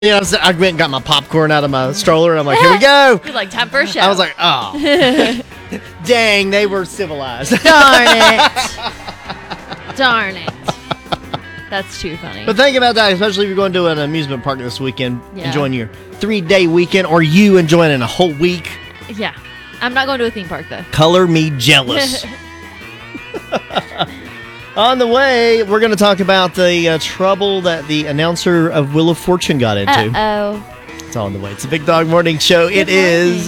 You know, I went and got my popcorn out of my stroller, and I'm like, here we go. You're like, time for a show. I was like, oh. Dang, they were civilized. darn it. Darn it. That's too funny. But think about that, especially if you're going to an amusement park this weekend, Yeah. enjoying your 3-day weekend, or you enjoying it a whole week. Yeah. I'm not going to a theme park, though. Color me jealous. On the way, we're going to talk about the trouble that the announcer of Wheel of Fortune got into. Uh-oh. It's on the way. It's a Big Dog Morning Show. Good It is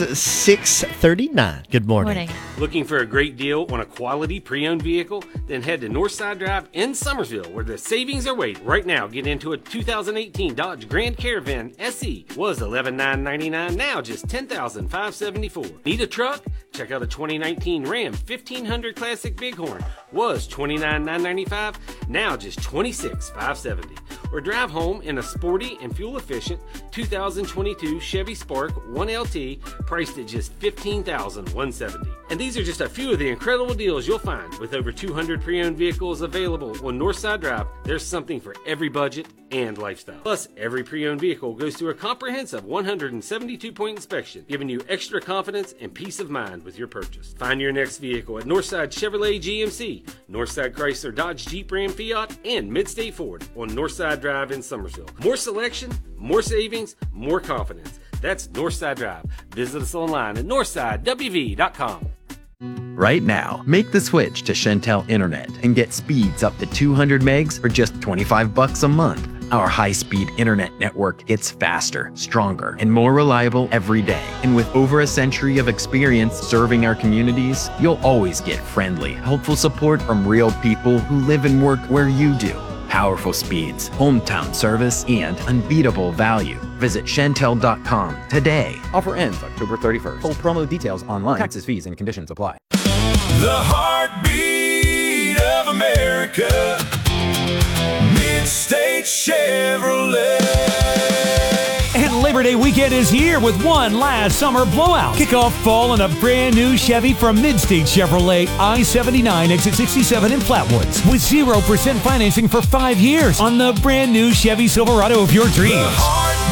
6:39. Good morning. Looking for a great deal on a quality pre-owned vehicle? Then head to Northside Drive in Summersville, where the savings are waiting. Right now, get into a 2018 Dodge Grand Caravan SE. Was $11,999, now just $10,574. Need a truck? Check out a 2019 Ram 1500 Classic Bighorn. Was $29,995, now just $26,570. Or drive home in a sporty and fuel-efficient 2022 Chevy Spark 1LT, priced at just $15,170. And these are just a few of the incredible deals you'll find. With over 200 pre-owned vehicles available on Northside Drive, there's something for every budget and lifestyle. Plus, every pre-owned vehicle goes through a comprehensive 172-point inspection, giving you extra confidence and peace of mind with your purchase. Find your next vehicle at Northside Chevrolet GMC, Northside Chrysler Dodge Jeep Ram Fiat, and Midstate Ford on Northside Drive in Summersville. More selection, more savings, more confidence. That's Northside Drive. Visit us online at northsidewv.com. Right now, make the switch to Shentel Internet and get speeds up to 200 megs for just $25 a month. Our high-speed internet network gets faster, stronger, and more reliable every day. And with over a century of experience serving our communities, you'll always get friendly, helpful support from real people who live and work where you do. Powerful speeds, hometown service, and unbeatable value. Visit Shentel.com today. Offer ends October 31st. Full promo details online. Taxes, fees, and conditions apply. The heartbeat of America. Mid-State Chevrolet. And Labor Day weekend is here with one last summer blowout. Kick off fall in a brand new Chevy from Midstate Chevrolet, I-79, exit 67 in Flatwoods, with 0% financing for 5 years on the brand new Chevy Silverado of your dreams.